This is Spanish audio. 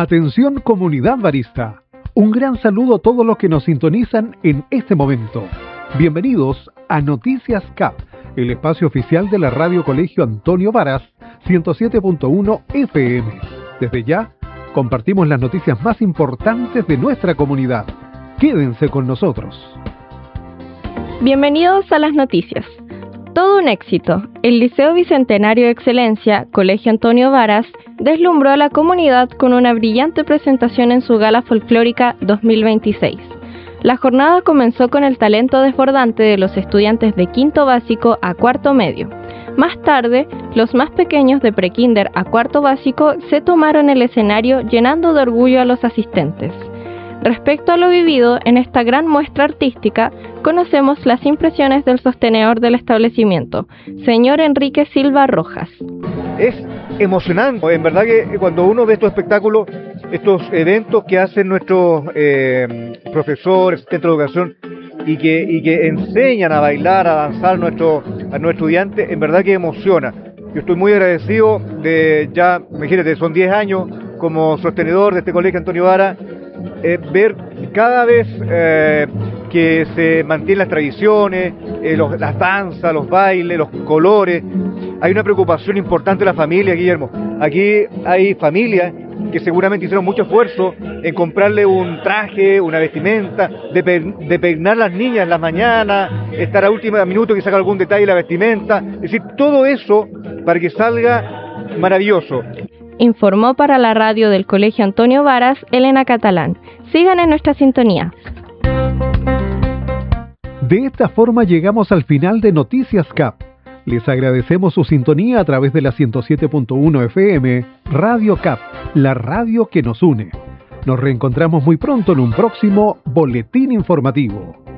Atención comunidad barista. Un gran saludo a todos los que nos sintonizan en este momento. Bienvenidos a Noticias CAP, el espacio oficial de la Radio Colegio Antonio Varas, 107.1 FM. Desde ya, compartimos las noticias más importantes de nuestra comunidad. Quédense con nosotros. Bienvenidos a las noticias. Todo un éxito. El Liceo Bicentenario de Excelencia, Colegio Antonio Varas, deslumbró a la comunidad con una brillante presentación en su gala folclórica 2026. La jornada comenzó con el talento desbordante de los estudiantes de quinto básico a cuarto medio. Más tarde, los más pequeños de prekinder a cuarto básico se tomaron el escenario llenando de orgullo a los asistentes. Respecto a lo vivido en esta gran muestra artística, conocemos las impresiones del sostenedor del establecimiento, señor Enrique Silva Rojas. Es emocionante, en verdad que cuando uno ve estos espectáculos, estos eventos que hacen nuestros profesores, centros de educación, y que enseñan a bailar, a danzar a nuestros estudiantes, en verdad que emociona. Yo estoy muy agradecido de ya, imagínate, son 10 años como sostenedor de este Colegio Antonio Varas, ver cada vez que se mantienen las tradiciones, las danzas, los bailes, los colores. Hay una preocupación importante de la familia, Guillermo. Aquí hay familias que seguramente hicieron mucho esfuerzo en comprarle un traje, una vestimenta, de peinar las niñas en la mañana, estar a último minuto que saca algún detalle de la vestimenta. Es decir, todo eso para que salga maravilloso. Informó para la radio del Colegio Antonio Varas, Elena Catalán. Sigan en nuestra sintonía. De esta forma llegamos al final de Noticias CAP. Les agradecemos su sintonía a través de la 107.1 FM, Radio CAP, la radio que nos une. Nos reencontramos muy pronto en un próximo boletín informativo.